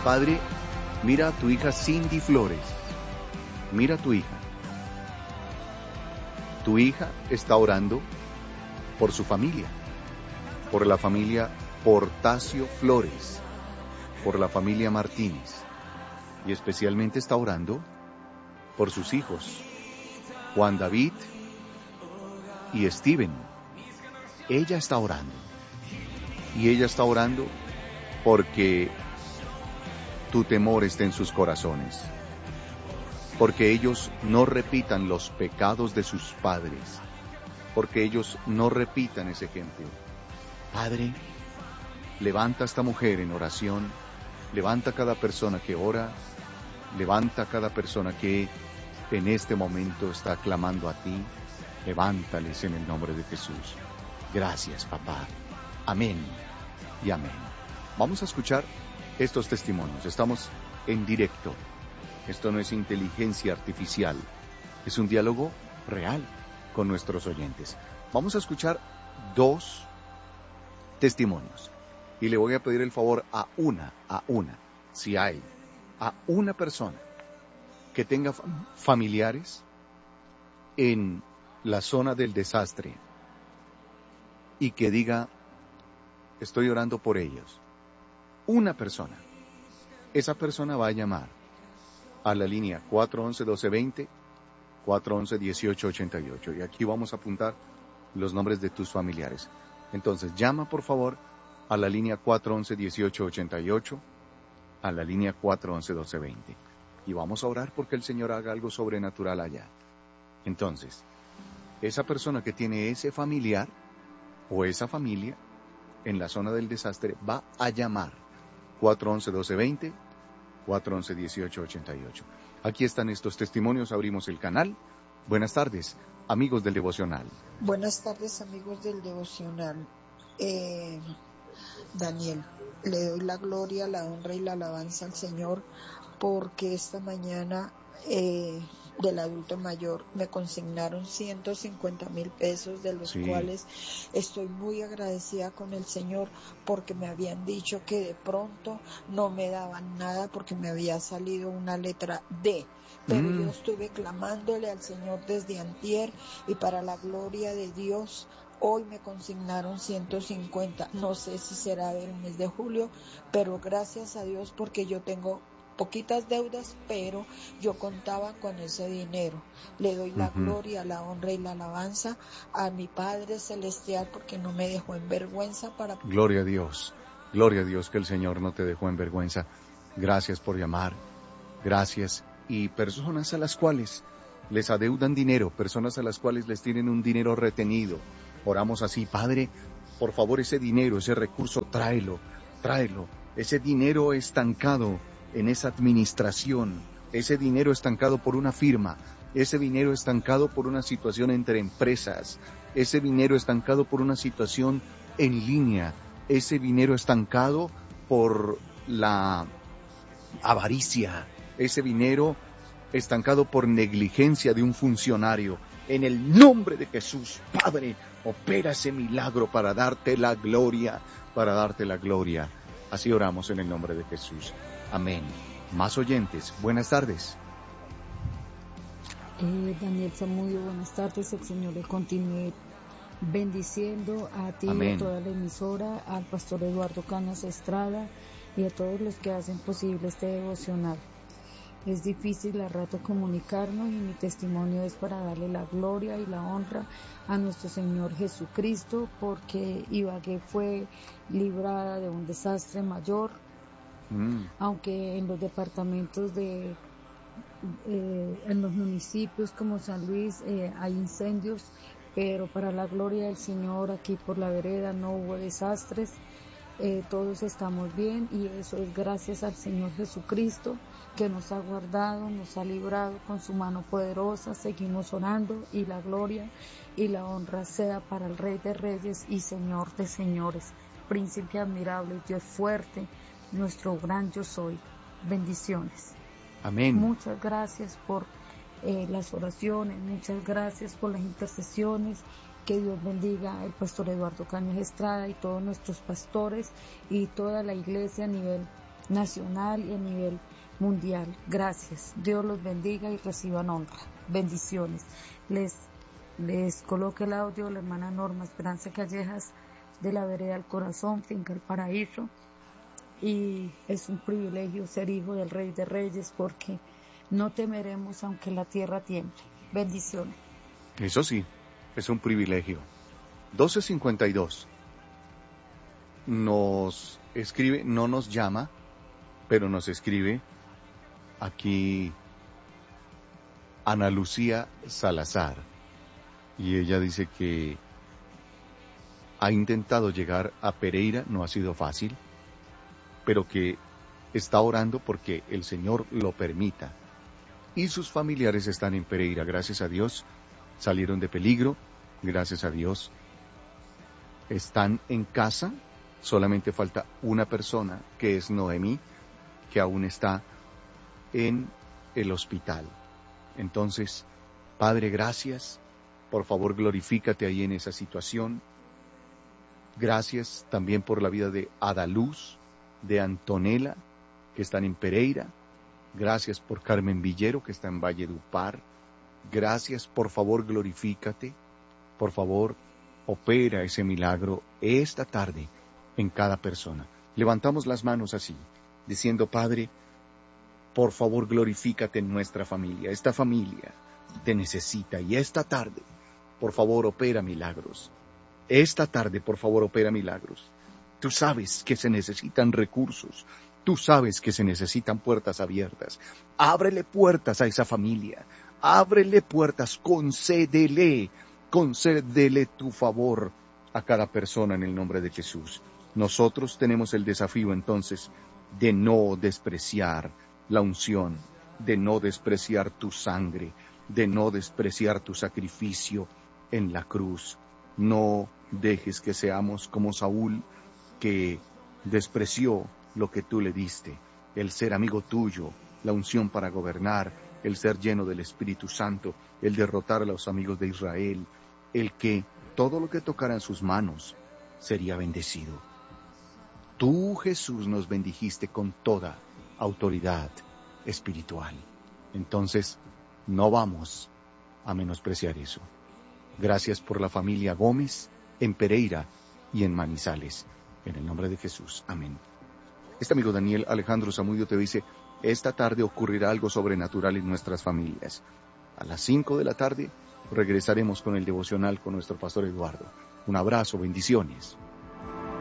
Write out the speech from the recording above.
Padre, mira a tu hija Cindy Flores. Mira a tu hija. Tu hija está orando por su familia, por la familia Portacio Flores, por la familia Martínez, y especialmente está orando por sus hijos, Juan David y Steven. Ella está orando, y ella está orando porque tu temor esté en sus corazones, porque ellos no repitan los pecados de sus padres, porque ellos no repitan ese ejemplo. Padre, levanta a esta mujer en oración, levanta a cada persona que ora, levanta a cada persona que en este momento está clamando a ti, levántales en el nombre de Jesús. Gracias, papá. Amén y amén. Vamos a escuchar estos testimonios. Estamos en directo. Esto no es inteligencia artificial, es un diálogo real con nuestros oyentes. Vamos a escuchar 2 testimonios. Y le voy a pedir el favor a una, si hay, a una persona que tenga familiares en la zona del desastre y que diga, estoy orando por ellos. Una persona. Esa persona va a llamar a la línea 411-1220, 411-1888. Y aquí vamos a apuntar los nombres de tus familiares. Entonces, llama por favor a la línea 411-1888, a la línea 411-1220. Y vamos a orar porque el Señor haga algo sobrenatural allá. Entonces, esa persona que tiene ese familiar o esa familia en la zona del desastre va a llamar 411-1220, 411-1888. Aquí están estos testimonios, abrimos el canal. Buenas tardes, amigos del devocional. Buenas tardes, amigos del devocional. Daniel, le doy la gloria, la honra y la alabanza al Señor porque esta mañana del adulto mayor me consignaron 150,000 pesos, de los cuales estoy muy agradecida con el Señor porque me habían dicho que de pronto no me daban nada porque me había salido una letra D. Pero yo estuve clamándole al Señor desde antier y para la gloria de Dios hoy me consignaron 150. No sé si será del mes de julio, pero gracias a Dios porque yo tengo poquitas deudas, pero yo contaba con ese dinero. Le doy la gloria, la honra y la alabanza a mi Padre Celestial porque no me dejó en vergüenza para... Gloria a Dios que el Señor no te dejó en vergüenza. Gracias por llamar, gracias. Y personas a las cuales les adeudan dinero, personas a las cuales les tienen un dinero retenido, oramos así: Padre, por favor, ese dinero, ese recurso, tráelo, ese dinero estancado en esa administración, ese dinero estancado por una firma, ese dinero estancado por una situación entre empresas, ese dinero estancado por una situación en línea, ese dinero estancado por la avaricia, ese dinero estancado por negligencia de un funcionario. En el nombre de Jesús, Padre, opera ese milagro para darte la gloria, Así oramos en el nombre de Jesús. Amén. Más oyentes, buenas tardes. Daniel Zamudio, buenas tardes. El Señor le continúe bendiciendo a ti, amén, y a toda la emisora, al pastor Eduardo Cañas Estrada y a todos los que hacen posible este devocional. Es difícil a rato comunicarnos y mi testimonio es para darle la gloria y la honra a nuestro Señor Jesucristo porque Ibagué fue librada de un desastre mayor, aunque en los departamentos en los municipios como San Luis hay incendios, pero para la gloria del Señor aquí por la vereda no hubo desastres. Todos estamos bien y eso es gracias al Señor Jesucristo que nos ha guardado, nos ha librado con su mano poderosa. Seguimos orando y la gloria y la honra sea para el Rey de Reyes y Señor de Señores, Príncipe admirable, Dios fuerte, nuestro gran yo soy. Bendiciones. Amén. Muchas gracias por las oraciones, muchas gracias por las intercesiones. Que Dios bendiga al pastor Eduardo Cañas Estrada y todos nuestros pastores y toda la iglesia a nivel nacional y a nivel mundial. Gracias. Dios los bendiga y reciban honra. Bendiciones. Les coloque el audio la hermana Norma Esperanza Callejas de la Vereda del Corazón, Finca El Paraíso. Y es un privilegio ser hijo del Rey de Reyes, porque no temeremos aunque la tierra tiemble. Bendiciones. Eso sí, es un privilegio. 12:52. Nos escribe, no nos llama, pero nos escribe aquí Ana Lucía Salazar. Y ella dice que ha intentado llegar a Pereira, no ha sido fácil, pero que está orando porque el Señor lo permita. Y sus familiares están en Pereira, gracias a Dios, salieron de peligro, gracias a Dios. Están en casa, solamente falta una persona, que es Noemí, que aún está en el hospital. Entonces, Padre, gracias, por favor glorifícate ahí en esa situación. Gracias también por la vida de Adaluz, de Antonella, que están en Pereira. Gracias por Carmen Villero, que está en Valledupar. Gracias, por favor glorifícate, por favor opera ese milagro esta tarde en cada persona. Levantamos las manos así, diciendo, Padre, por favor glorifícate en nuestra familia. Esta familia te necesita y esta tarde, por favor, opera milagros. Esta tarde, por favor, opera milagros. Tú sabes que se necesitan recursos. Tú sabes que se necesitan puertas abiertas. Ábrele puertas a esa familia. Ábrele puertas, concédele tu favor a cada persona en el nombre de Jesús. Nosotros tenemos el desafío entonces de no despreciar la unción, de no despreciar tu sangre, de no despreciar tu sacrificio en la cruz. No dejes que seamos como Saúl, que despreció lo que tú le diste, el ser amigo tuyo, la unción para gobernar, el ser lleno del Espíritu Santo, el derrotar a los amigos de Israel, el que todo lo que tocara en sus manos sería bendecido. Tú, Jesús, nos bendijiste con toda autoridad espiritual. Entonces, no vamos a menospreciar eso. Gracias por la familia Gómez en Pereira y en Manizales. En el nombre de Jesús. Amén. Este amigo Daniel Alejandro Zamudio te dice, esta tarde ocurrirá algo sobrenatural en nuestras familias. A las 5 de la tarde regresaremos con el devocional con nuestro pastor Eduardo. Un abrazo, bendiciones.